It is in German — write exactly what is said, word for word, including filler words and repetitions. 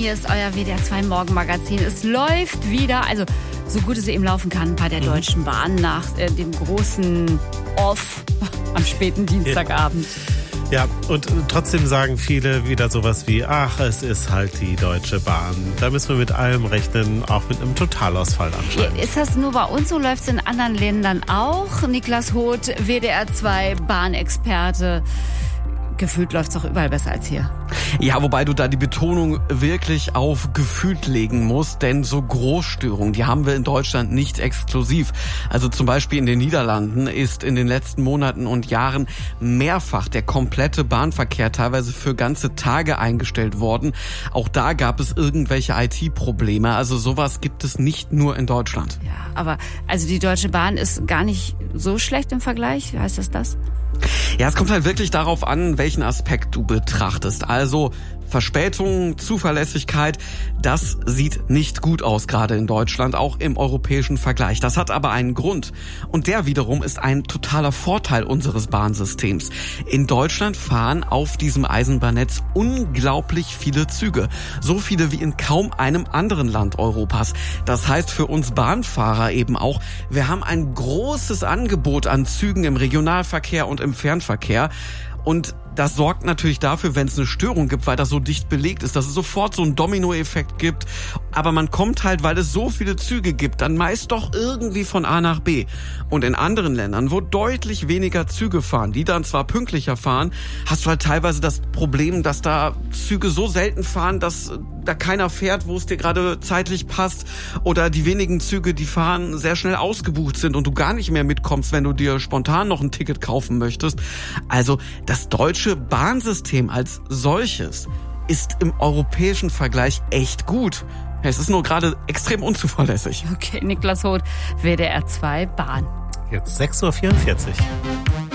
hier ist euer W D R zwei Morgenmagazin. Es läuft wieder, also so gut es eben laufen kann bei der Deutschen Bahn nach äh, dem großen Off am späten Dienstagabend. Ja, und trotzdem sagen viele wieder sowas wie, ach, es ist halt die Deutsche Bahn. Da müssen wir mit allem rechnen, auch mit einem Totalausfall anscheinend. Ist das nur bei uns so? Läuft es in anderen Ländern auch? Niklas Hoth, W D R zwei Bahnexperte. Gefühlt läuft es doch überall besser als hier. Ja, wobei du da die Betonung wirklich auf gefühlt legen musst, denn so Großstörungen, die haben wir in Deutschland nicht exklusiv. Also zum Beispiel in den Niederlanden ist in den letzten Monaten und Jahren mehrfach der komplette Bahnverkehr teilweise für ganze Tage eingestellt worden. Auch da gab es irgendwelche I T-Probleme. Also sowas gibt es nicht nur in Deutschland. Ja, aber also die Deutsche Bahn ist gar nicht so schlecht im Vergleich. Heißt das das? Ja, es kommt halt wirklich darauf an, welchen Aspekt du betrachtest. Also Verspätung, Zuverlässigkeit, das sieht nicht gut aus, gerade in Deutschland, auch im europäischen Vergleich. Das hat aber einen Grund. Und der wiederum ist ein totaler Vorteil unseres Bahnsystems. In Deutschland fahren auf diesem Eisenbahnnetz unglaublich viele Züge. So viele wie in kaum einem anderen Land Europas. Das heißt für uns Bahnfahrer eben auch, wir haben ein großes Angebot an Zügen im Regionalverkehr und im Fernverkehr. Und das sorgt natürlich dafür, wenn es eine Störung gibt, weil das so dicht belegt ist, dass es sofort so einen Dominoeffekt gibt. Aber man kommt halt, weil es so viele Züge gibt, dann meist doch irgendwie von A nach B. Und in anderen Ländern, wo deutlich weniger Züge fahren, die dann zwar pünktlicher fahren, hast du halt teilweise das Problem, dass da Züge so selten fahren, dass da keiner fährt, wo es dir gerade zeitlich passt. Oder die wenigen Züge, die fahren, sehr schnell ausgebucht sind und du gar nicht mehr mitkommst, wenn du dir spontan noch ein Ticket kaufen möchtest. Also das deutsche Bahnsystem als solches ist im europäischen Vergleich echt gut. Es ist nur gerade extrem unzuverlässig. Okay, Niklas Hoth, W D R zwei Bahn. Jetzt sechs Uhr vierundvierzig.